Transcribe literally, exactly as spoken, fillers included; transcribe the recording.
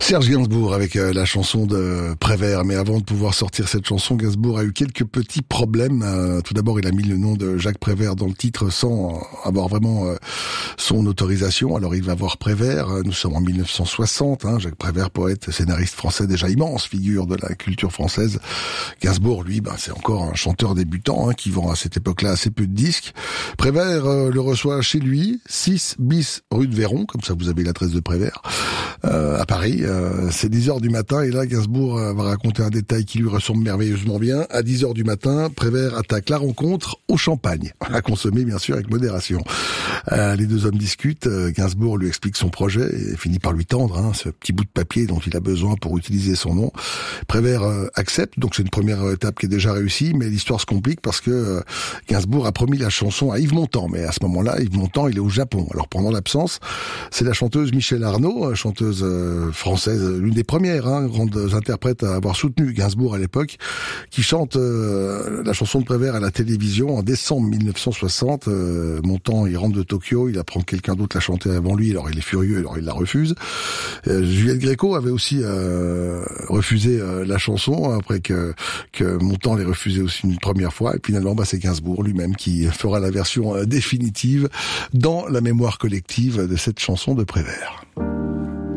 Serge Gainsbourg avec euh, la chanson de Prévert. Mais avant de pouvoir sortir cette chanson, Gainsbourg a eu quelques petits problèmes. Euh, tout d'abord, il a mis le nom de Jacques Prévert dans le titre sans avoir vraiment euh, son autorisation. Alors, il va voir Prévert. Nous sommes en mille neuf cent soixante. Hein, Jacques Prévert, poète, scénariste français, déjà immense figure de la culture française. Gainsbourg, lui, ben, c'est encore un chanteur débutant hein, qui vend à cette époque-là assez peu de disques. Prévert euh, le reçoit chez lui, six bis rue de Véron, comme ça vous avez l'adresse de Prévert, euh, à Paris. Euh, c'est dix heures du matin et là Gainsbourg euh, va raconter un détail qui lui ressemble merveilleusement bien. À dix heures du matin, Prévert attaque la rencontre au champagne, à consommer bien sûr avec modération. Euh, les deux hommes discutent, euh, Gainsbourg lui explique son projet et finit par lui tendre hein, ce petit bout de papier dont il a besoin pour utiliser son nom. Prévert euh, accepte, donc c'est une première étape qui est déjà réussie, mais l'histoire se complique parce que euh, Gainsbourg a promis la chanson à Yves Montand, mais à ce moment-là, Yves Montand il est au Japon. Alors pendant l'absence, c'est la chanteuse Michèle Arnaud, chanteuse euh, française, l'une des premières hein, grandes interprètes à avoir soutenu Gainsbourg à l'époque, qui chante euh, la chanson de Prévert à la télévision en décembre mille neuf cent soixante. Euh, Montand, il rentre de Tokyo, il apprend que quelqu'un d'autre l'a chanté avant lui, alors il est furieux, alors il la refuse. Euh, Juliette Gréco avait aussi euh, refusé euh, la chanson après que que Montand l'ait refusé aussi une première fois, et finalement bah, c'est Gainsbourg lui-même qui fera la version euh, définitive dans la mémoire collective de cette chanson de Prévert.